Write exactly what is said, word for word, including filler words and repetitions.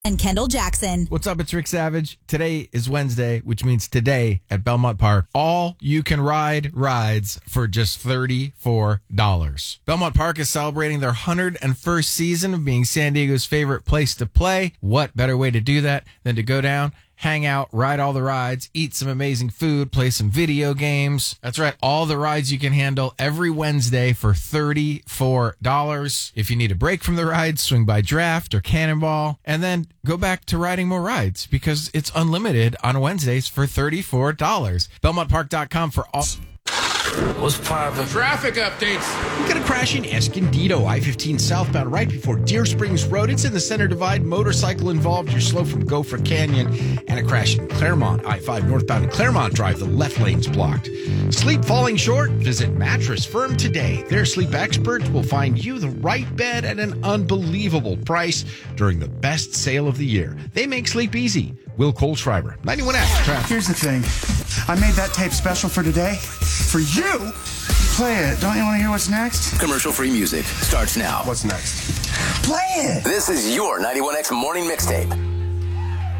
And Kendall Jackson. What's up? It's Rick Savage. Today is Wednesday, which means today at Belmont Park, all you can ride rides for just thirty-four dollars. Belmont Park is celebrating their one hundred first season of being San Diego's favorite place to play. What better way to do that than to go down, hang out, ride all the rides, eat some amazing food, play some video games. That's right, all the rides you can handle every Wednesday for thirty-four dollars. If you need a break from the rides, swing by Draft or Cannonball, and then go back to riding more rides because it's unlimited on Wednesdays for thirty-four dollars. Belmont Park dot com for all... What's poppin'? Traffic updates. We got a crash in Escondido, I fifteen southbound, right before Deer Springs Road. It's in the center divide. Motorcycle involved. You're slow from Gopher Canyon. And a crash in Claremont, I five northbound in Claremont Drive. The left lane's blocked. Sleep falling short? Visit Mattress Firm today. Their sleep experts will find you the right bed at an unbelievable price during the best sale of the year. They make sleep easy. Will Kohlschreiber, ninety-one F Traffic. Here's the thing. I made that tape special for today. For you? Play it. Don't you want to hear what's next? Commercial-free music starts now. What's next? Play it! This is your ninety-one X Morning Mixtape.